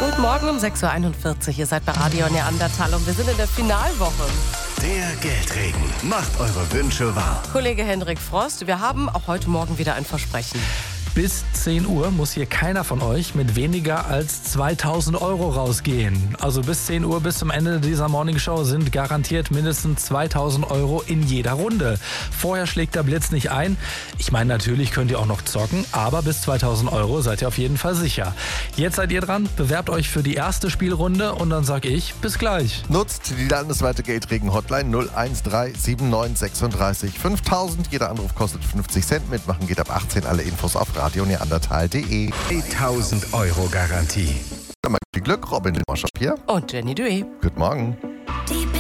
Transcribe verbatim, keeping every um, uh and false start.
Guten Morgen um sechs Uhr einundvierzig. Ihr seid bei Radio Neandertal und wir sind in der Finalwoche. Der Geldregen macht eure Wünsche wahr. Kollege Hendrik Frost, wir haben auch heute Morgen wieder ein Versprechen. Bis zehn Uhr muss hier keiner von euch mit weniger als zweitausend Euro rausgehen. Also bis zehn Uhr, bis zum Ende dieser Morningshow sind garantiert mindestens zweitausend Euro in jeder Runde. Vorher schlägt der Blitz nicht ein. Ich meine, natürlich könnt ihr auch noch zocken, aber bis zweitausend Euro seid ihr auf jeden Fall sicher. Jetzt seid ihr dran, bewerbt euch für die erste Spielrunde und dann sag ich, bis gleich. Nutzt die landesweite Geldregen-Hotline null eins drei sieben neun sechsunddreißig fünftausend. Jeder Anruf kostet fünfzig Cent. Mitmachen geht ab achtzehn. Alle Infos auf radio neandertal punkt de. tausend Euro Garantie. Dann mal viel Glück, Robin Moschap hier. Und Jenny Dué. Guten Morgen. Die